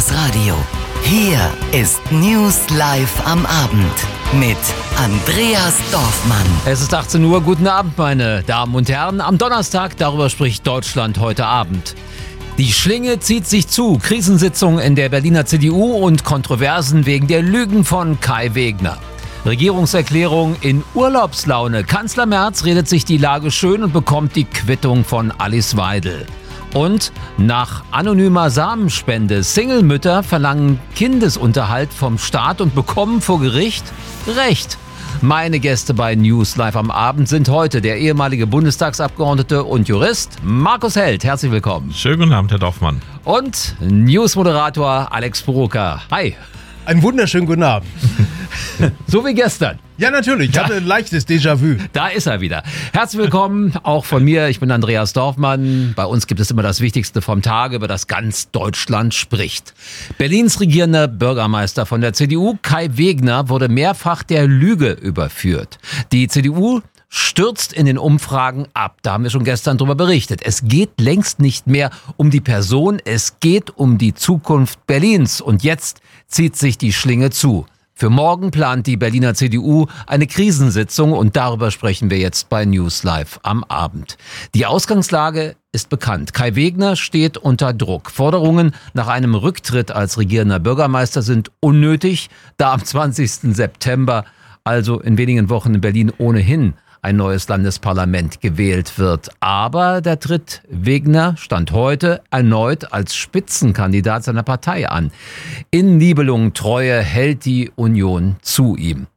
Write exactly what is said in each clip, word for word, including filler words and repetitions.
das Radio. Hier ist News Live am Abend mit Andreas Dorfmann. Es ist achtzehn Uhr. Guten Abend, meine Damen und Herren. Am Donnerstag, darüber spricht Deutschland heute Abend. Die Schlinge zieht sich zu. Krisensitzung in der Berliner C D U und Kontroversen wegen der Lügen von Kai Wegner. Regierungserklärung in Urlaubslaune. Kanzler Merz redet sich die Lage schön und bekommt die Quittung von Alice Weidel. Und nach anonymer Samenspende. Single-Mütter verlangen Kindesunterhalt vom Staat und bekommen vor Gericht Recht. Meine Gäste bei News Live am Abend sind heute der ehemalige Bundestagsabgeordnete und Jurist Markus Held. Herzlich willkommen. Schönen guten Abend, Herr Dorfmann. Und Newsmoderator Alex Buruka. Hi. Einen wunderschönen guten Abend. So wie gestern. Ja, natürlich. Ich hatte ein leichtes Déjà-vu. Da ist er wieder. Herzlich willkommen, auch von mir. Ich bin Andreas Dorfmann. Bei uns gibt es immer das Wichtigste vom Tage, über das ganz Deutschland spricht. Berlins regierender Bürgermeister von der C D U, Kai Wegner, wurde mehrfach der Lüge überführt. Die C D U stürzt in den Umfragen ab. Da haben wir schon gestern drüber berichtet. Es geht längst nicht mehr um die Person, es geht um die Zukunft Berlins. Und jetzt zieht sich die Schlinge zu. Für morgen plant die Berliner C D U eine Krisensitzung und darüber sprechen wir jetzt bei News Live am Abend. Die Ausgangslage ist bekannt. Kai Wegner steht unter Druck. Forderungen nach einem Rücktritt als regierender Bürgermeister sind unnötig, da am zwanzigsten September, also in wenigen Wochen in Berlin ohnehin ein neues Landesparlament gewählt wird. Aber da tritt Wegner, Stand heute, erneut als Spitzenkandidat seiner Partei an. In Nibelungentreue hält die Union zu ihm.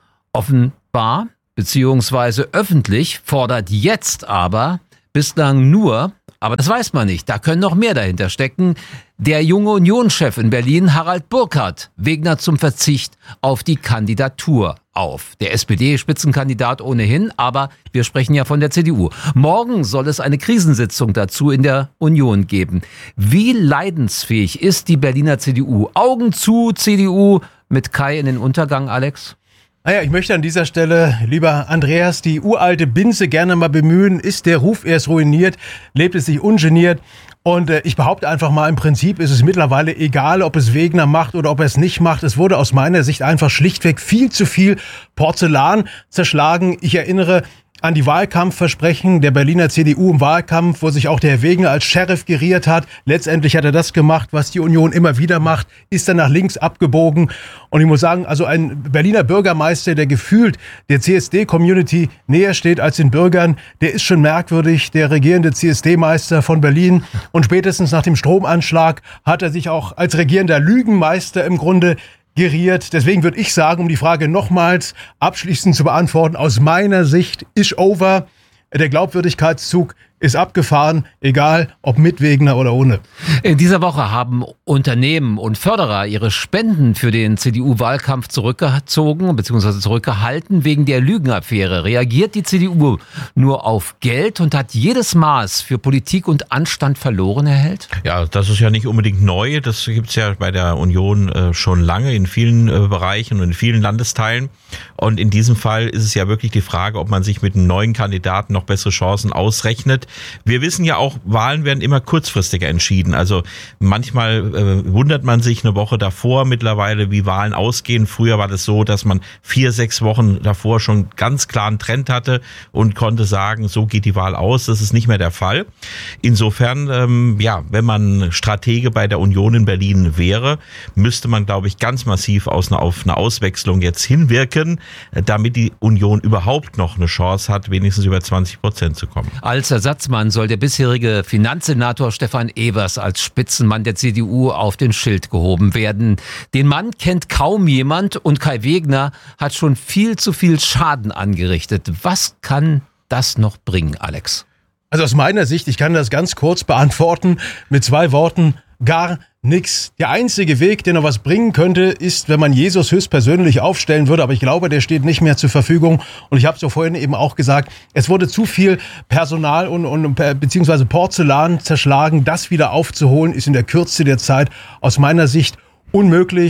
Offenbar bzw. öffentlich fordert jetzt aber bislang nur, aber das weiß man nicht, da können noch mehr dahinter stecken, der junge Unionschef in Berlin, Harald Burkhardt, Wegner zum Verzicht auf die Kandidatur auf. Der S P D-Spitzenkandidat ohnehin, aber wir sprechen ja von der C D U. Morgen soll es eine Krisensitzung dazu in der Union geben. Wie leidensfähig ist die Berliner C D U? Augen zu, C D U, mit Kai in den Untergang, Alex? Naja, ich möchte an dieser Stelle, lieber Andreas, die uralte Binse gerne mal bemühen. Ist der Ruf erst ruiniert, lebt es sich ungeniert. Und äh, ich behaupte einfach mal, im Prinzip ist es mittlerweile egal, ob es Wegner macht oder ob er es nicht macht. Es wurde aus meiner Sicht einfach schlichtweg viel zu viel Porzellan zerschlagen. Ich erinnere an die Wahlkampfversprechen der Berliner C D U im Wahlkampf, wo sich auch der Herr Wegner als Sheriff geriert hat. Letztendlich hat er das gemacht, was die Union immer wieder macht, ist dann nach links abgebogen. Und ich muss sagen, also ein Berliner Bürgermeister, der gefühlt der C S D-Community näher steht als den Bürgern, der ist schon merkwürdig, der regierende C S D-Meister von Berlin. Und spätestens nach dem Stromanschlag hat er sich auch als regierender Lügenmeister im Grunde geriert. Deswegen würde ich sagen, um die Frage nochmals abschließend zu beantworten, aus meiner Sicht ist over. Der Glaubwürdigkeitszug ist abgefahren, egal ob mit Wegner oder ohne. In dieser Woche haben Unternehmen und Förderer ihre Spenden für den C D U-Wahlkampf zurückgezogen bzw. zurückgehalten wegen der Lügenaffäre. Reagiert die C D U nur auf Geld und hat jedes Maß für Politik und Anstand verloren, Herr Held? Ja, das ist ja nicht unbedingt neu. Das gibt's ja bei der Union äh, schon lange in vielen äh, Bereichen und in vielen Landesteilen. Und in diesem Fall ist es ja wirklich die Frage, ob man sich mit einem neuen Kandidaten noch bessere Chancen ausrechnet. Wir wissen ja auch, Wahlen werden immer kurzfristiger entschieden. Also manchmal äh, wundert man sich eine Woche davor mittlerweile, wie Wahlen ausgehen. Früher war das so, dass man vier, sechs Wochen davor schon ganz klaren Trend hatte und konnte sagen, so geht die Wahl aus. Das ist nicht mehr der Fall. Insofern, ähm, ja, wenn man Stratege bei der Union in Berlin wäre, müsste man, glaube ich, ganz massiv aus einer, auf eine Auswechslung jetzt hinwirken, damit die Union überhaupt noch eine Chance hat, wenigstens über zwanzig Prozent zu kommen. Als Ersatz soll der bisherige Finanzsenator Stefan Evers als Spitzenmann der C D U auf den Schild gehoben werden. Den Mann kennt kaum jemand und Kai Wegner hat schon viel zu viel Schaden angerichtet. Was kann das noch bringen, Alex? Also aus meiner Sicht, ich kann das ganz kurz beantworten mit zwei Worten: gar nix. Der einzige Weg, der noch was bringen könnte, ist, wenn man Jesus höchstpersönlich aufstellen würde. Aber ich glaube, der steht nicht mehr zur Verfügung. Und ich habe es ja vorhin eben auch gesagt, es wurde zu viel Personal und, und beziehungsweise Porzellan zerschlagen. Das wieder aufzuholen, ist in der Kürze der Zeit aus meiner Sicht unmöglich.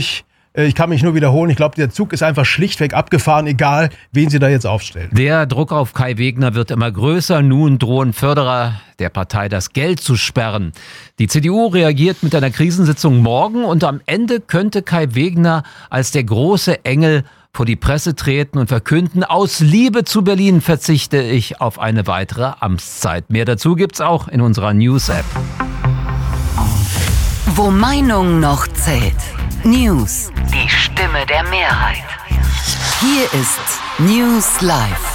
Ich kann mich nur wiederholen. Ich glaube, der Zug ist einfach schlichtweg abgefahren, egal wen sie da jetzt aufstellen. Der Druck auf Kai Wegner wird immer größer. Nun drohen Förderer der Partei, das Geld zu sperren. Die C D U reagiert mit einer Krisensitzung morgen und am Ende könnte Kai Wegner als der große Engel vor die Presse treten und verkünden, aus Liebe zu Berlin verzichte ich auf eine weitere Amtszeit. Mehr dazu gibt's auch in unserer News-App. Wo Meinung noch zählt. News. Die Stimme der Mehrheit. Hier ist News Live.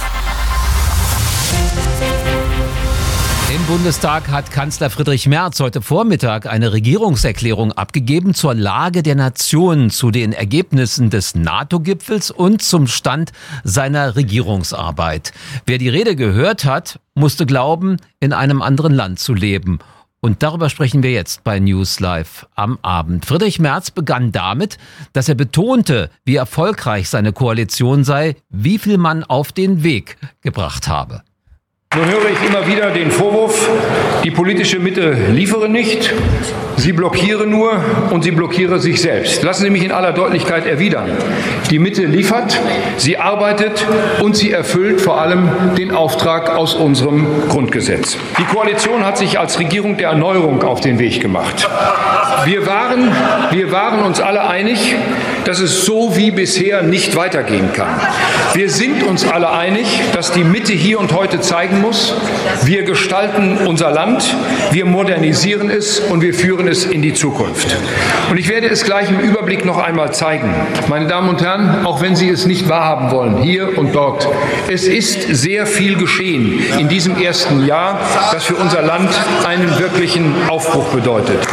Im Bundestag hat Kanzler Friedrich Merz heute Vormittag eine Regierungserklärung abgegeben zur Lage der Nation, zu den Ergebnissen des NATO-Gipfels und zum Stand seiner Regierungsarbeit. Wer die Rede gehört hat, musste glauben, in einem anderen Land zu leben. Und darüber sprechen wir jetzt bei News Live am Abend. Friedrich Merz begann damit, dass er betonte, wie erfolgreich seine Koalition sei, wie viel man auf den Weg gebracht habe. Nun höre ich immer wieder den Vorwurf, die politische Mitte liefere nicht, sie blockiere nur und sie blockiere sich selbst. Lassen Sie mich in aller Deutlichkeit erwidern. Die Mitte liefert, sie arbeitet und sie erfüllt vor allem den Auftrag aus unserem Grundgesetz. Die Koalition hat sich als Regierung der Erneuerung auf den Weg gemacht. Wir waren, wir waren uns alle einig, dass es so wie bisher nicht weitergehen kann. Wir sind uns alle einig, dass die Mitte hier und heute zeigen muss, wir gestalten unser Land, wir modernisieren es und wir führen es in die Zukunft. Und ich werde es gleich im Überblick noch einmal zeigen. Meine Damen und Herren, auch wenn Sie es nicht wahrhaben wollen, hier und dort, es ist sehr viel geschehen in diesem ersten Jahr, das für unser Land einen wirklichen Aufbruch bedeutet.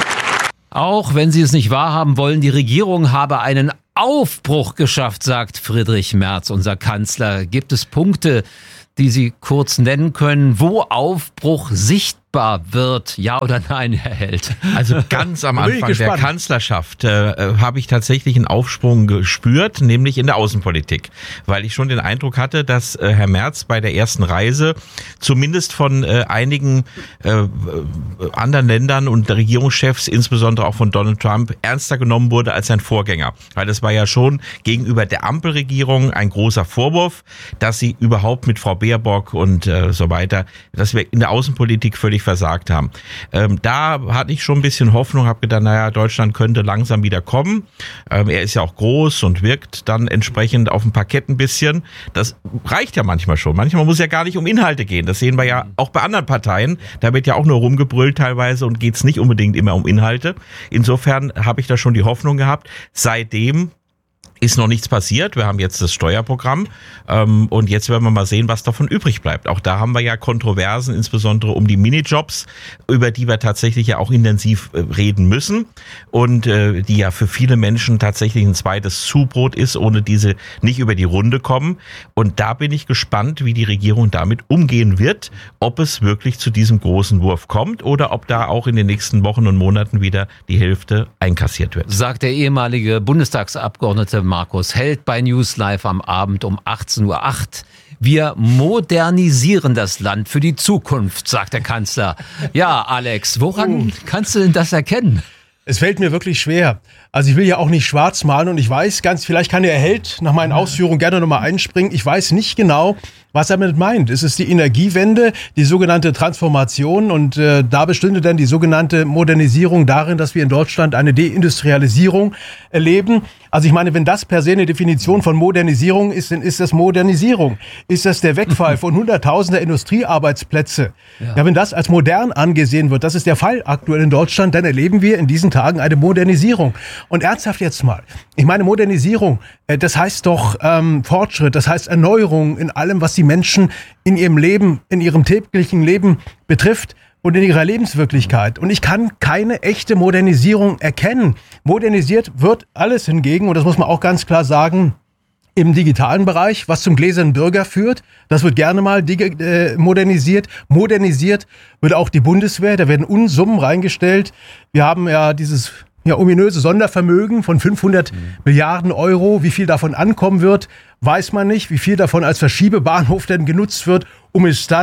Auch wenn Sie es nicht wahrhaben wollen, die Regierung habe einen Aufbruch geschafft, sagt Friedrich Merz, unser Kanzler. Gibt es Punkte, die Sie kurz nennen können, wo Aufbruch sichtbar wird? Ja oder nein, Herr Held? Also ganz am Anfang der Kanzlerschaft äh, habe ich tatsächlich einen Aufsprung gespürt, nämlich in der Außenpolitik, weil ich schon den Eindruck hatte, dass äh, Herr Merz bei der ersten Reise zumindest von äh, einigen äh, anderen Ländern und Regierungschefs, insbesondere auch von Donald Trump, ernster genommen wurde als sein Vorgänger. Weil das war ja schon gegenüber der Ampelregierung ein großer Vorwurf, dass sie überhaupt mit Frau Baerbock und äh, so weiter, dass wir in der Außenpolitik völlig versagt haben. Ähm, da hatte ich schon ein bisschen Hoffnung, habe gedacht, naja, Deutschland könnte langsam wieder kommen. Ähm, er ist ja auch groß und wirkt dann entsprechend auf dem Parkett ein bisschen. Das reicht ja manchmal schon. Manchmal muss ja gar nicht um Inhalte gehen. Das sehen wir ja auch bei anderen Parteien. Da wird ja auch nur rumgebrüllt teilweise und geht es nicht unbedingt immer um Inhalte. Insofern habe ich da schon die Hoffnung gehabt. Seitdem ist noch nichts passiert. Wir haben jetzt das Steuerprogramm ähm, und jetzt werden wir mal sehen, was davon übrig bleibt. Auch da haben wir ja Kontroversen, insbesondere um die Minijobs, über die wir tatsächlich ja auch intensiv äh, reden müssen und äh, die ja für viele Menschen tatsächlich ein zweites Zubrot ist, ohne diese nicht über die Runde kommen. Und da bin ich gespannt, wie die Regierung damit umgehen wird, ob es wirklich zu diesem großen Wurf kommt oder ob da auch in den nächsten Wochen und Monaten wieder die Hälfte einkassiert wird. Sagt der ehemalige Bundestagsabgeordnete Markus Held bei News Live am Abend um achtzehn Uhr acht. Wir modernisieren das Land für die Zukunft, sagt der Kanzler. Ja, Alex, woran uh. kannst du denn das erkennen? Es fällt mir wirklich schwer. Also ich will ja auch nicht schwarz malen und ich weiß ganz, vielleicht kann der Held nach meinen Ausführungen gerne nochmal einspringen. Ich weiß nicht genau, was er damit meint. Ist es die Energiewende, die sogenannte Transformation und äh, da bestünde dann die sogenannte Modernisierung darin, dass wir in Deutschland eine Deindustrialisierung erleben. Also ich meine, wenn das per se eine Definition von Modernisierung ist, dann ist das Modernisierung. Ist das der Wegfall von hunderttausender Industriearbeitsplätze? Ja. ja, wenn das als modern angesehen wird, das ist der Fall aktuell in Deutschland, dann erleben wir in diesen Tagen eine Modernisierung. Und ernsthaft jetzt mal, ich meine Modernisierung, äh, das heißt doch ähm, Fortschritt, das heißt Erneuerung in allem, was die Menschen in ihrem Leben, in ihrem täglichen Leben betrifft und in ihrer Lebenswirklichkeit. Und ich kann keine echte Modernisierung erkennen. Modernisiert wird alles hingegen, und das muss man auch ganz klar sagen, im digitalen Bereich, was zum gläsernen Bürger führt. Das wird gerne mal dig- äh, modernisiert. Modernisiert wird auch die Bundeswehr. Da werden Unsummen reingestellt. Wir haben ja dieses ja, ominöse Sondervermögen von fünfhundert mhm. Milliarden Euro. Wie viel davon ankommen wird, weiß man nicht. Wie viel davon als Verschiebebahnhof denn genutzt wird, um es dann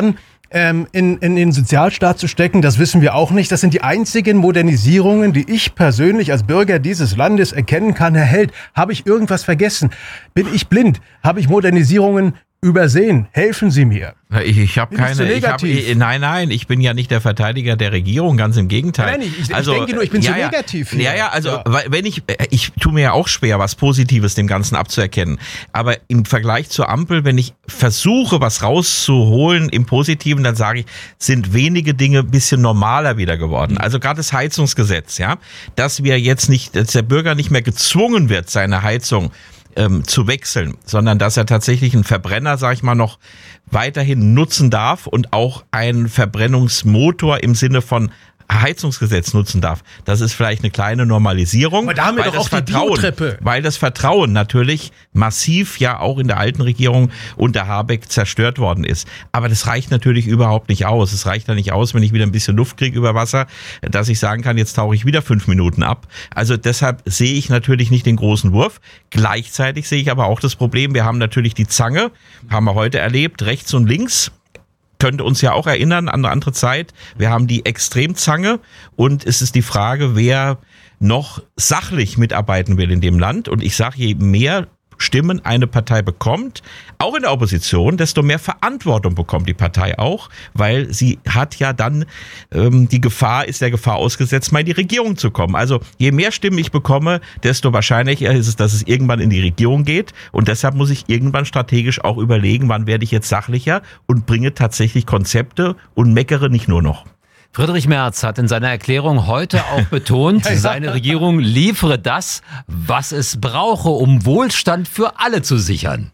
ähm, in, in den Sozialstaat zu stecken. Das wissen wir auch nicht. Das sind die einzigen Modernisierungen, die ich persönlich als Bürger dieses Landes erkennen kann. Herr Held, habe ich irgendwas vergessen? Bin ich blind? Habe ich Modernisierungen übersehen? Helfen Sie mir. Ich, ich habe keine. Ich hab, ich, nein, nein, ich bin ja nicht der Verteidiger der Regierung, ganz im Gegenteil. Nein, ich, also, ich denke nur, ich bin ja, zu ja, negativ hier. Ja, ja, also ja. wenn ich, ich tue mir ja auch schwer, was Positives dem Ganzen abzuerkennen. Aber im Vergleich zur Ampel, wenn ich versuche, was rauszuholen im Positiven, dann sage ich, sind wenige Dinge ein bisschen normaler wieder geworden. Also gerade das Heizungsgesetz, ja, dass wir jetzt nicht, dass der Bürger nicht mehr gezwungen wird, seine Heizung ähm, zu wechseln, sondern dass er tatsächlich einen Verbrenner, sag ich mal, noch weiterhin nutzen darf und auch einen Verbrennungsmotor im Sinne von Heizungsgesetz nutzen darf. Das ist vielleicht eine kleine Normalisierung. Aber da haben wir weil doch das auch die Vertrauen, Biotreppe. weil das Vertrauen natürlich massiv ja auch in der alten Regierung unter Habeck zerstört worden ist. Aber das reicht natürlich überhaupt nicht aus. Es reicht ja nicht aus, wenn ich wieder ein bisschen Luft kriege über Wasser, dass ich sagen kann, jetzt tauche ich wieder fünf Minuten ab. Also deshalb sehe ich natürlich nicht den großen Wurf. Gleichzeitig sehe ich aber auch das Problem, wir haben natürlich die Zange, haben wir heute erlebt, rechts und links. Könnte uns ja auch erinnern an eine andere Zeit. Wir haben die Extremzange und es ist die Frage, wer noch sachlich mitarbeiten will in dem Land. Und ich sage, je mehr Stimmen eine Partei bekommt, auch in der Opposition, desto mehr Verantwortung bekommt die Partei auch, weil sie hat ja dann ähm, die Gefahr, ist der Gefahr ausgesetzt, mal in die Regierung zu kommen. Also je mehr Stimmen ich bekomme, desto wahrscheinlicher ist es, dass es irgendwann in die Regierung geht. Und deshalb muss ich irgendwann strategisch auch überlegen, wann werde ich jetzt sachlicher und bringe tatsächlich Konzepte und meckere nicht nur noch. Friedrich Merz hat in seiner Erklärung heute auch betont, ja, ja. seine Regierung liefere das, was es brauche, um Wohlstand für alle zu sichern.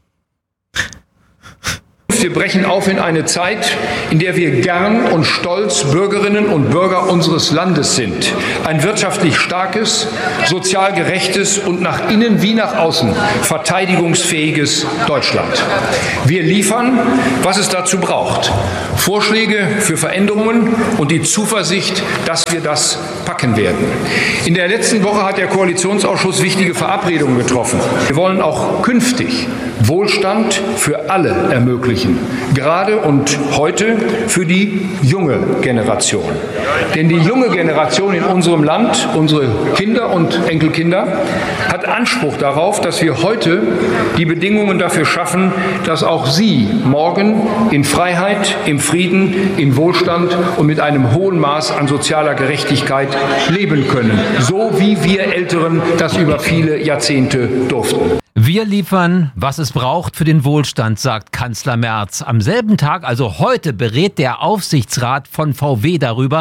Wir brechen auf in eine Zeit, in der wir gern und stolz Bürgerinnen und Bürger unseres Landes sind. Ein wirtschaftlich starkes, sozial gerechtes und nach innen wie nach außen verteidigungsfähiges Deutschland. Wir liefern, was es dazu braucht. Vorschläge für Veränderungen und die Zuversicht, dass wir das packen werden. In der letzten Woche hat der Koalitionsausschuss wichtige Verabredungen getroffen. Wir wollen auch künftig Wohlstand für alle ermöglichen. Gerade und heute für die junge Generation. Denn die junge Generation in unserem Land, unsere Kinder und Enkelkinder, hat Anspruch darauf, dass wir heute die Bedingungen dafür schaffen, dass auch sie morgen in Freiheit, im Frieden, in Wohlstand und mit einem hohen Maß an sozialer Gerechtigkeit leben können. So wie wir Älteren das über viele Jahrzehnte durften. Wir liefern, was es braucht für den Wohlstand, sagt Kanzler Merz. Am selben Tag, also heute, berät der Aufsichtsrat von V W darüber,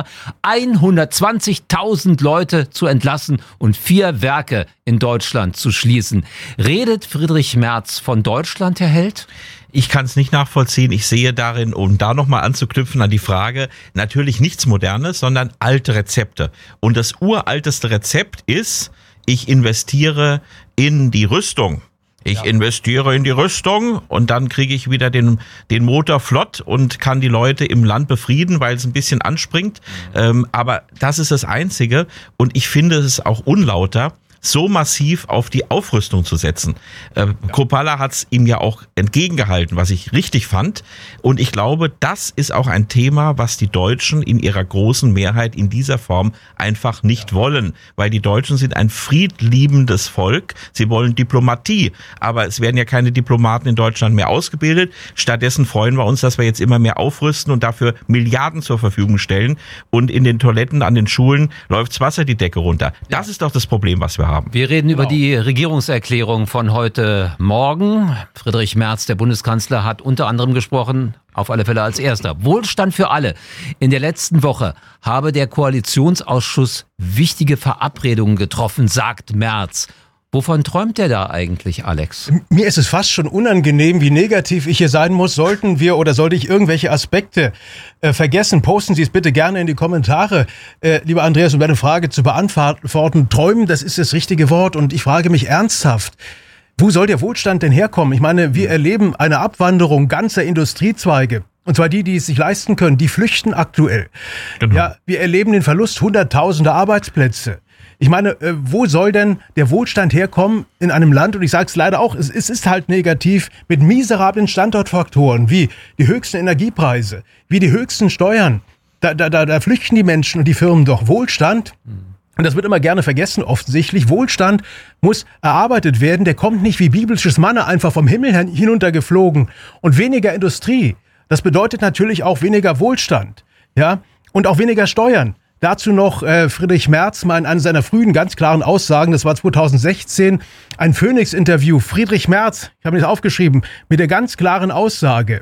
hundertzwanzigtausend Leute zu entlassen und vier Werke in Deutschland zu schließen. Redet Friedrich Merz von Deutschland, Herr Held? Ich kann es nicht nachvollziehen. Ich sehe darin, um da nochmal anzuknüpfen an die Frage, natürlich nichts Modernes, sondern alte Rezepte. Und das uralteste Rezept ist, ich investiere in die Rüstung. Ich ja. investiere in die Rüstung und dann kriege ich wieder den, den Motor flott und kann die Leute im Land befrieden, weil es ein bisschen anspringt. Mhm. Ähm, aber das ist das Einzige und ich finde es auch unlauter, so massiv auf die Aufrüstung zu setzen. Äh, Kropala hat es ihm ja auch entgegengehalten, was ich richtig fand. Und ich glaube, das ist auch ein Thema, was die Deutschen in ihrer großen Mehrheit in dieser Form einfach nicht ja. wollen. Weil die Deutschen sind ein friedliebendes Volk. Sie wollen Diplomatie. Aber es werden ja keine Diplomaten in Deutschland mehr ausgebildet. Stattdessen freuen wir uns, dass wir jetzt immer mehr aufrüsten und dafür Milliarden zur Verfügung stellen. Und in den Toiletten, an den Schulen läuft's Wasser die Decke runter. Das ja. ist doch das Problem, was wir haben. Wir reden genau. über die Regierungserklärung von heute Morgen. Friedrich Merz, der Bundeskanzler, hat unter anderem gesprochen, auf alle Fälle als erster. Wohlstand für alle. In der letzten Woche habe der Koalitionsausschuss wichtige Verabredungen getroffen, sagt Merz. Wovon träumt er da eigentlich, Alex? Mir ist es fast schon unangenehm, wie negativ ich hier sein muss. Sollten wir oder sollte ich irgendwelche Aspekte äh, vergessen, posten Sie es bitte gerne in die Kommentare. Äh, lieber Andreas, um deine Frage zu beantworten, träumen, das ist das richtige Wort. Und ich frage mich ernsthaft, wo soll der Wohlstand denn herkommen? Ich meine, wir erleben eine Abwanderung ganzer Industriezweige. Und zwar die, die es sich leisten können, die flüchten aktuell. Genau. Ja, wir erleben den Verlust hunderttausender Arbeitsplätze. Ich meine, äh, wo soll denn der Wohlstand herkommen in einem Land? Und ich sage es leider auch, es, es ist halt negativ mit miserablen Standortfaktoren wie die höchsten Energiepreise, wie die höchsten Steuern. Da, da, da, da flüchten die Menschen und die Firmen doch. Wohlstand, und das wird immer gerne vergessen offensichtlich, Wohlstand muss erarbeitet werden. Der kommt nicht wie biblisches Manna einfach vom Himmel hinuntergeflogen. Und weniger Industrie, das bedeutet natürlich auch weniger Wohlstand, ja, und auch weniger Steuern. Dazu noch äh, Friedrich Merz mal in einer seiner frühen, ganz klaren Aussagen, das war zweitausendsechzehn, ein Phoenix-Interview. Friedrich Merz, ich habe mir das aufgeschrieben, mit der ganz klaren Aussage,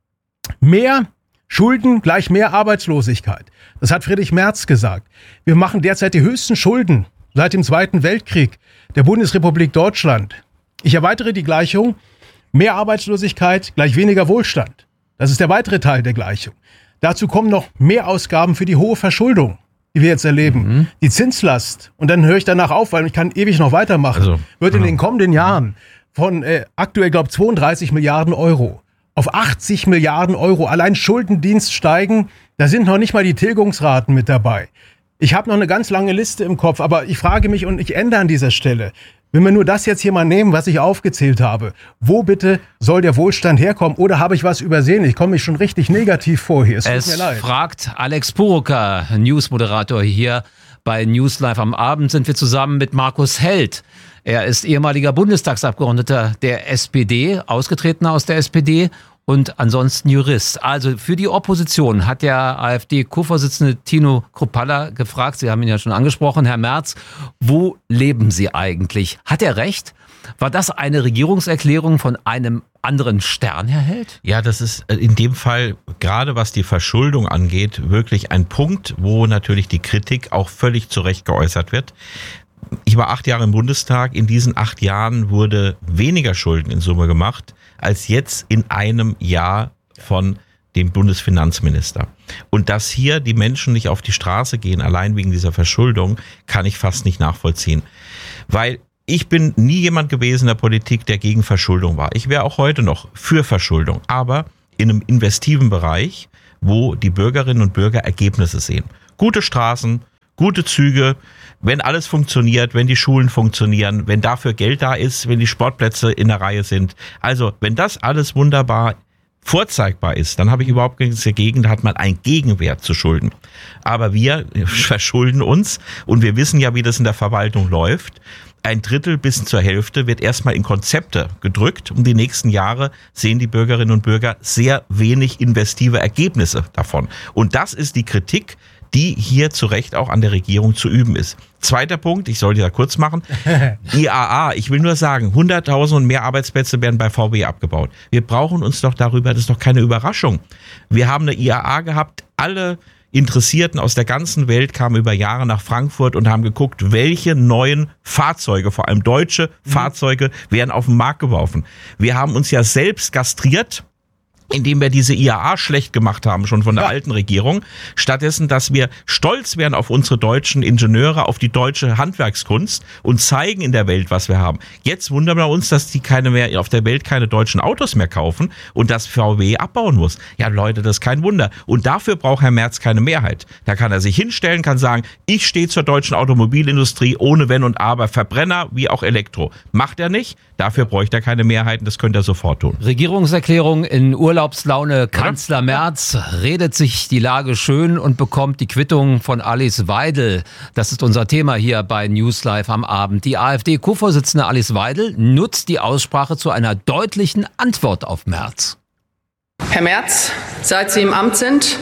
mehr Schulden gleich mehr Arbeitslosigkeit. Das hat Friedrich Merz gesagt. Wir machen derzeit die höchsten Schulden seit dem Zweiten Weltkrieg der Bundesrepublik Deutschland. Ich erweitere die Gleichung, mehr Arbeitslosigkeit gleich weniger Wohlstand. Das ist der weitere Teil der Gleichung. Dazu kommen noch mehr Ausgaben für die hohe Verschuldung, die wir jetzt erleben. Mhm. Die Zinslast, und dann höre ich danach auf, weil ich kann ewig noch weitermachen, also, wird in ja. den kommenden Jahren von äh, aktuell, glaube ich, zweiunddreißig Milliarden Euro auf achtzig Milliarden Euro allein Schuldendienst steigen. Da sind noch nicht mal die Tilgungsraten mit dabei. Ich habe noch eine ganz lange Liste im Kopf, aber ich frage mich und ich ende an dieser Stelle, wenn wir nur das jetzt hier mal nehmen, was ich aufgezählt habe, wo bitte soll der Wohlstand herkommen? Oder habe ich was übersehen? Ich komme mich schon richtig negativ vor hier. Es, es tut mir leid. Fragt Alex Purucker, Newsmoderator hier bei News Live am Abend, sind wir zusammen mit Markus Held. Er ist ehemaliger Bundestagsabgeordneter der S P D, ausgetretener aus der S P D und ansonsten Jurist. Also für die Opposition hat der AfD-Co-Vorsitzende Tino Kruppalla gefragt, Sie haben ihn ja schon angesprochen, Herr Merz, wo leben Sie eigentlich? Hat er recht? War das eine Regierungserklärung von einem anderen Stern, Herr Held? Ja, das ist in dem Fall, gerade was die Verschuldung angeht, wirklich ein Punkt, wo natürlich die Kritik auch völlig zu Recht geäußert wird. Ich war acht Jahre im Bundestag. In diesen acht Jahren wurde weniger Schulden in Summe gemacht, als jetzt in einem Jahr von dem Bundesfinanzminister. Und dass hier die Menschen nicht auf die Straße gehen, allein wegen dieser Verschuldung, kann ich fast nicht nachvollziehen. Weil ich bin nie jemand gewesen in der Politik, der gegen Verschuldung war. Ich wäre auch heute noch für Verschuldung, aber in einem investiven Bereich, wo die Bürgerinnen und Bürger Ergebnisse sehen. Gute Straßen, gute Züge, wenn alles funktioniert, wenn die Schulen funktionieren, wenn dafür Geld da ist, wenn die Sportplätze in der Reihe sind. Also wenn das alles wunderbar vorzeigbar ist, dann habe ich überhaupt nichts dagegen, da hat man einen Gegenwert zu Schulden. Aber wir verschulden uns und wir wissen ja, wie das in der Verwaltung läuft. Ein Drittel bis zur Hälfte wird erstmal in Konzepte gedrückt und die nächsten Jahre sehen die Bürgerinnen und Bürger sehr wenig investive Ergebnisse davon. Und das ist die Kritik, die hier zu Recht auch an der Regierung zu üben ist. Zweiter Punkt, ich sollte ja kurz machen, I A A, ich will nur sagen, hunderttausend und mehr Arbeitsplätze werden bei V W abgebaut. Wir brauchen uns doch darüber, das ist doch keine Überraschung. Wir haben eine I A A gehabt, alle Interessierten aus der ganzen Welt kamen über Jahre nach Frankfurt und haben geguckt, welche neuen Fahrzeuge, vor allem deutsche mhm. Fahrzeuge, werden auf den Markt geworfen. Wir haben uns ja selbst gastriert, indem wir diese I A A schlecht gemacht haben, schon von der ja. alten Regierung, stattdessen, dass wir stolz werden auf unsere deutschen Ingenieure, auf die deutsche Handwerkskunst und zeigen in der Welt, was wir haben. Jetzt wundern wir uns, dass die keine mehr auf der Welt keine deutschen Autos mehr kaufen und dass V W abbauen muss. Ja, Leute, das ist kein Wunder. Und dafür braucht Herr Merz keine Mehrheit. Da kann er sich hinstellen, kann sagen, ich stehe zur deutschen Automobilindustrie ohne Wenn und Aber, Verbrenner wie auch Elektro. Macht er nicht. Dafür bräuchte er keine Mehrheiten, das könnte er sofort tun. Regierungserklärung in Urlaubslaune. Kanzler Merz redet sich die Lage schön und bekommt die Quittung von Alice Weidel. Das ist unser Thema hier bei News Live am Abend. Die AfD-Co-Vorsitzende Alice Weidel nutzt die Aussprache zu einer deutlichen Antwort auf Merz. Herr Merz, seit Sie im Amt sind,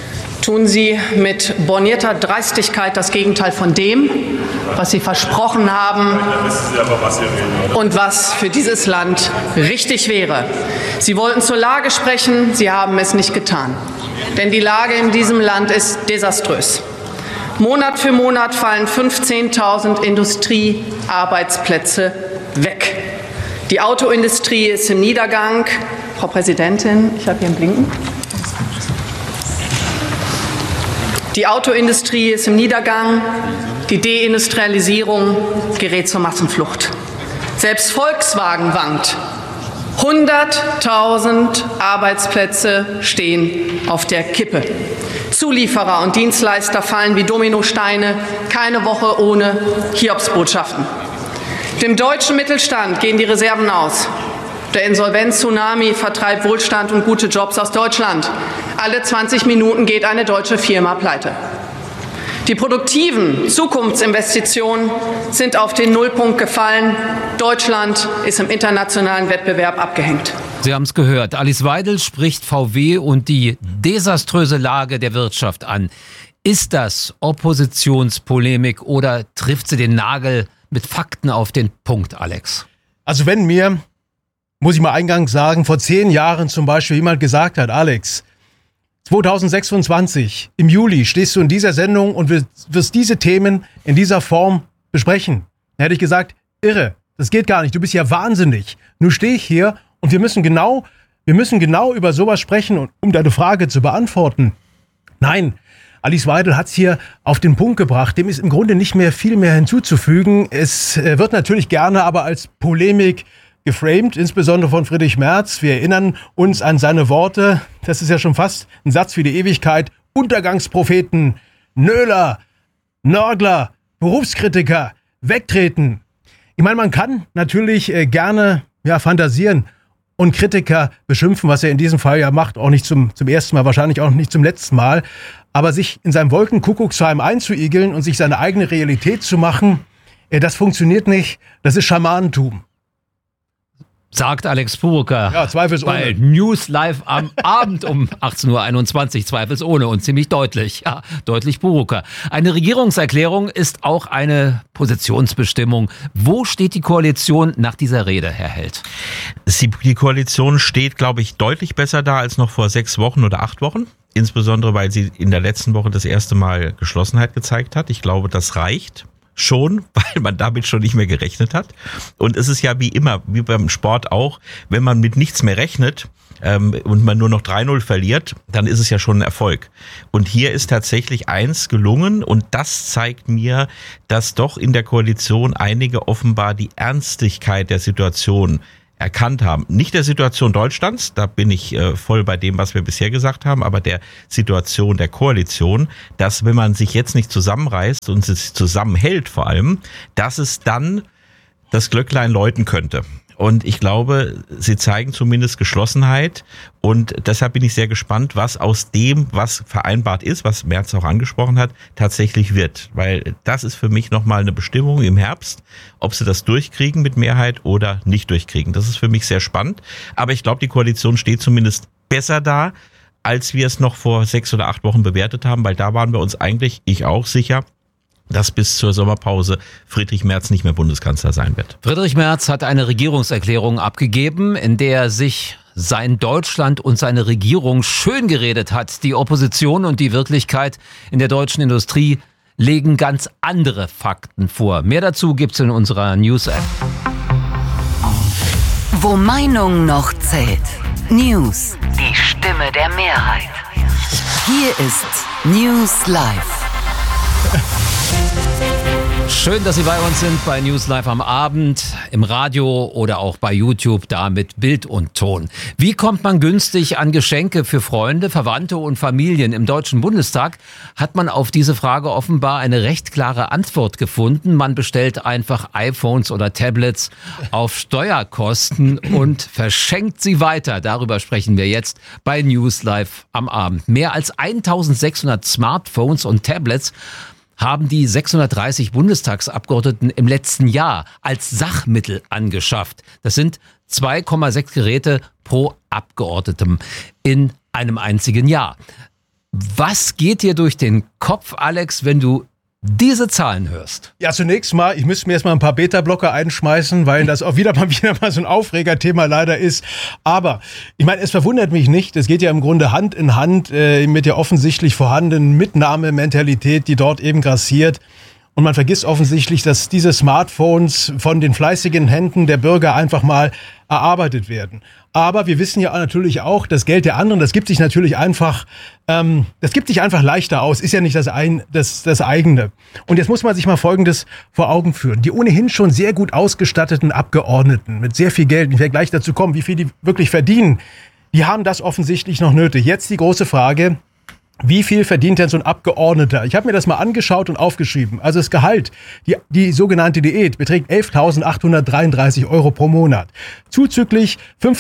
tun Sie mit bornierter Dreistigkeit das Gegenteil von dem, was Sie versprochen haben und was für dieses Land richtig wäre. Sie wollten zur Lage sprechen, Sie haben es nicht getan. Denn die Lage in diesem Land ist desaströs. Monat für Monat fallen fünfzehntausend Industriearbeitsplätze weg. Die Autoindustrie ist im Niedergang. Frau Präsidentin, ich habe hier ein Blinken. Die Autoindustrie ist im Niedergang, die Deindustrialisierung gerät zur Massenflucht. Selbst Volkswagen wankt. hunderttausend Arbeitsplätze stehen auf der Kippe. Zulieferer und Dienstleister fallen wie Dominosteine, keine Woche ohne Hiobsbotschaften. Dem deutschen Mittelstand gehen die Reserven aus. Der Insolvenz-Tsunami vertreibt Wohlstand und gute Jobs aus Deutschland. Alle zwanzig Minuten geht eine deutsche Firma pleite. Die produktiven Zukunftsinvestitionen sind auf den Nullpunkt gefallen. Deutschland ist im internationalen Wettbewerb abgehängt. Sie haben es gehört. Alice Weidel spricht V W und die desaströse Lage der Wirtschaft an. Ist das Oppositionspolemik oder trifft sie den Nagel mit Fakten auf den Punkt, Alex? Also wenn mir, muss ich mal eingangs sagen, vor zehn Jahren zum Beispiel jemand gesagt hat, Alex, zwanzig sechsundzwanzig, im Juli stehst du in dieser Sendung und wirst diese Themen in dieser Form besprechen. Dann hätte ich gesagt, irre, das geht gar nicht, du bist ja wahnsinnig. Nun stehe ich hier und wir müssen genau, wir müssen genau über sowas sprechen, und um deine Frage zu beantworten. Nein, Alice Weidel hat es hier auf den Punkt gebracht. Dem ist im Grunde nicht mehr viel mehr hinzuzufügen. Es wird natürlich gerne aber als Polemik geframed, insbesondere von Friedrich Merz. Wir erinnern uns an seine Worte. Das ist ja schon fast ein Satz für die Ewigkeit. Untergangspropheten, Nöler, Nörgler, Berufskritiker, wegtreten. Ich meine, man kann natürlich äh, gerne ja, fantasieren und Kritiker beschimpfen, was er in diesem Fall ja macht, auch nicht zum, zum ersten Mal, wahrscheinlich auch nicht zum letzten Mal. Aber sich in seinem Wolkenkuckucksheim einzuigeln und sich seine eigene Realität zu machen, äh, das funktioniert nicht. Das ist Schamanentum. Sagt Alex Burucker ja, zweifelsohne. Bei News Live am Abend um achtzehn Uhr einundzwanzig, zweifelsohne und ziemlich deutlich. Ja, deutlich Burucker. Eine Regierungserklärung ist auch eine Positionsbestimmung. Wo steht die Koalition nach dieser Rede, Herr Held? Die Koalition steht, glaube ich, deutlich besser da als noch vor sechs Wochen oder acht Wochen. Insbesondere, weil sie in der letzten Woche das erste Mal Geschlossenheit gezeigt hat. Ich glaube, das reicht schon, weil man damit schon nicht mehr gerechnet hat. Und es ist ja wie immer, wie beim Sport auch, wenn man mit nichts mehr rechnet ähm, und man nur noch drei null verliert, dann ist es ja schon ein Erfolg. Und hier ist tatsächlich eins gelungen und das zeigt mir, dass doch in der Koalition einige offenbar die Ernstigkeit der Situation erkannt haben. Nicht der Situation Deutschlands, da bin ich äh, voll bei dem, was wir bisher gesagt haben, aber der Situation der Koalition, dass wenn man sich jetzt nicht zusammenreißt und sich zusammenhält vor allem, dass es dann das Glöcklein läuten könnte. Und ich glaube, sie zeigen zumindest Geschlossenheit und deshalb bin ich sehr gespannt, was aus dem, was vereinbart ist, was Merz auch angesprochen hat, tatsächlich wird. Weil das ist für mich nochmal eine Bestimmung im Herbst, ob sie das durchkriegen mit Mehrheit oder nicht durchkriegen. Das ist für mich sehr spannend. Aber ich glaube, die Koalition steht zumindest besser da, als wir es noch vor sechs oder acht Wochen bewertet haben, weil da waren wir uns eigentlich, ich auch, sicher, dass bis zur Sommerpause Friedrich Merz nicht mehr Bundeskanzler sein wird. Friedrich Merz hat eine Regierungserklärung abgegeben, in der er sich sein Deutschland und seine Regierung schön geredet hat. Die Opposition und die Wirklichkeit in der deutschen Industrie legen ganz andere Fakten vor. Mehr dazu gibt's in unserer News-App. Wo Meinung noch zählt. News. Die Stimme der Mehrheit. Hier ist News Live. Schön, dass Sie bei uns sind bei News Live am Abend, im Radio oder auch bei YouTube, da mit Bild und Ton. Wie kommt man günstig an Geschenke für Freunde, Verwandte und Familien? Im Deutschen Bundestag hat man auf diese Frage offenbar eine recht klare Antwort gefunden. Man bestellt einfach iPhones oder Tablets auf Steuerkosten und verschenkt sie weiter. Darüber sprechen wir jetzt bei News Live am Abend. Mehr als eintausendsechshundert Smartphones und Tablets haben die sechshundertdreißig Bundestagsabgeordneten im letzten Jahr als Sachmittel angeschafft. Das sind zwei Komma sechs Geräte pro Abgeordnetem in einem einzigen Jahr. Was geht dir durch den Kopf, Alex, wenn du diese Zahlen hörst? Ja, zunächst mal, ich müsste mir erstmal ein paar Beta-Blocker einschmeißen, weil das auch wieder mal, wieder mal so ein Aufregerthema leider ist. Aber ich meine, es verwundert mich nicht. Es geht ja im Grunde Hand in Hand äh, mit der offensichtlich vorhandenen Mitnahmementalität, die dort eben grassiert. Und man vergisst offensichtlich, dass diese Smartphones von den fleißigen Händen der Bürger einfach mal erarbeitet werden. Aber wir wissen ja natürlich auch, das Geld der anderen, das gibt sich natürlich einfach, ähm, das gibt sich einfach leichter aus, ist ja nicht das, ein, das, das eigene. Und jetzt muss man sich mal Folgendes vor Augen führen. Die ohnehin schon sehr gut ausgestatteten Abgeordneten mit sehr viel Geld, ich werde gleich dazu kommen, wie viel die wirklich verdienen, die haben das offensichtlich noch nötig. Jetzt die große Frage, Wie viel verdient denn so ein Abgeordneter? Ich habe mir das mal angeschaut und aufgeschrieben. Also das Gehalt, die, die sogenannte Diät, beträgt elftausendachthundertdreiunddreißig Euro pro Monat. Zuzüglich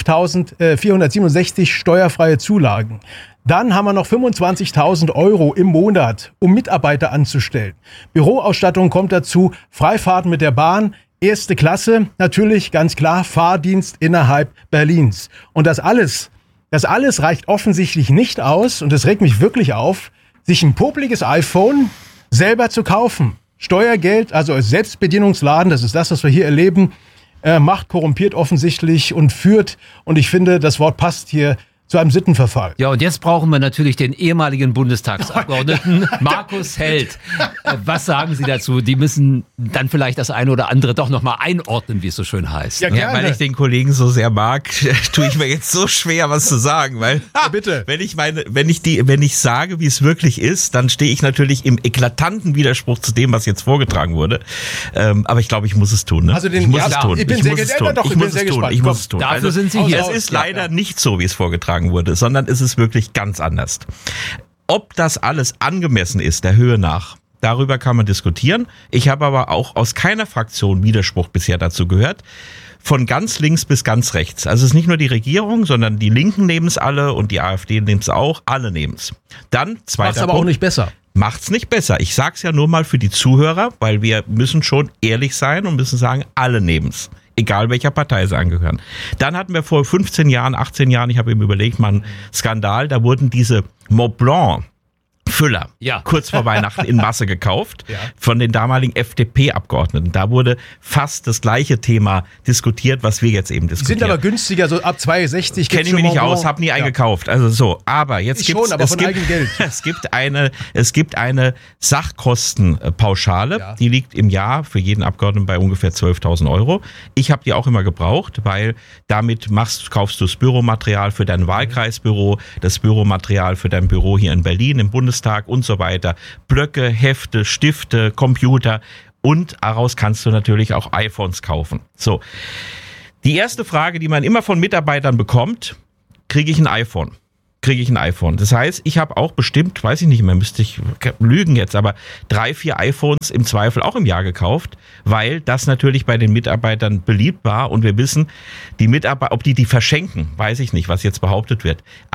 fünftausendvierhundertsiebenundsechzig steuerfreie Zulagen. Dann haben wir noch fünfundzwanzigtausend Euro im Monat, um Mitarbeiter anzustellen. Büroausstattung kommt dazu, Freifahrten mit der Bahn, erste Klasse, natürlich ganz klar Fahrdienst innerhalb Berlins. Und das alles... Das alles reicht offensichtlich nicht aus, und das regt mich wirklich auf, sich ein popliges iPhone selber zu kaufen. Steuergeld, also als Selbstbedienungsladen, das ist das, was wir hier erleben, äh, Macht korrumpiert offensichtlich und führt, und ich finde, das Wort passt hier, zu einem Sittenverfall. Ja, und jetzt brauchen wir natürlich den ehemaligen Bundestagsabgeordneten Markus Held. Äh, Was sagen Sie dazu? Die müssen dann vielleicht das eine oder andere doch nochmal einordnen, wie es so schön heißt. Ja, Ja, weil ich den Kollegen so sehr mag, tue ich mir jetzt so schwer, was zu sagen, weil Ja, bitte. wenn ich meine, wenn ich die, wenn ich sage, wie es wirklich ist, dann stehe ich natürlich im eklatanten Widerspruch zu dem, was jetzt vorgetragen wurde. Ähm, aber ich glaube, ich muss es tun. Ne? Also den- ich muss ja, es klar. tun. Ich bin ich sehr muss es ge- tun. ja, doch, ich ich bin muss sehr es tun. gespannt. Ich muss Komm, es tun. dafür sind Sie also, hier. Es ist Ja, leider ja. nicht so, wie es vorgetragen wurde, sondern es ist wirklich ganz anders. Ob das alles angemessen ist, der Höhe nach, darüber kann man diskutieren. Ich habe aber auch aus keiner Fraktion Widerspruch bisher dazu gehört. Von ganz links bis ganz rechts. Also es ist nicht nur die Regierung, sondern die Linken nehmen es alle und die AfD nimmt es auch. Alle nehmen es. Dann zweiter Macht's aber auch Punkt. nicht besser. Macht's nicht besser. Ich sag's ja nur mal für die Zuhörer, weil wir müssen schon ehrlich sein und müssen sagen, alle nehmen's. Egal welcher Partei sie angehören. Dann hatten wir vor fünfzehn Jahren, achtzehn Jahren, ich habe eben überlegt, mal einen Skandal, da wurden diese Mont Blanc Füller Ja. kurz vor Weihnachten in Masse gekauft Ja. von den damaligen F D P-Abgeordneten. Da wurde fast das gleiche Thema diskutiert, was wir jetzt eben Die diskutieren. sind aber günstiger, so ab zwei sechzig. Kenne ich mich nicht aus, habe nie einen gekauft. Also so, aber jetzt Ich gibt's, schon, aber es von gibt, eigenem Geld. es gibt eine, es gibt eine Sachkostenpauschale, Ja. die liegt im Jahr für jeden Abgeordneten bei ungefähr zwölftausend Euro. Ich habe die auch immer gebraucht, weil damit machst, kaufst du das Büromaterial für dein Wahlkreisbüro, das Büromaterial für dein Büro hier in Berlin, im Bundestag und so weiter. Blöcke, Hefte, Stifte, Computer und daraus kannst du natürlich auch iPhones kaufen. So. Die erste Frage, die man immer von Mitarbeitern bekommt, kriege ich ein iPhone? Kriege ich ein iPhone? Das heißt, ich habe auch bestimmt, weiß ich nicht mehr, müsste ich lügen jetzt, aber drei, vier iPhones im Zweifel auch im Jahr gekauft, weil das natürlich bei den Mitarbeitern beliebt war und wir wissen, die Mitarbeiter, ob die die verschenken, weiß ich nicht, was jetzt behauptet wird.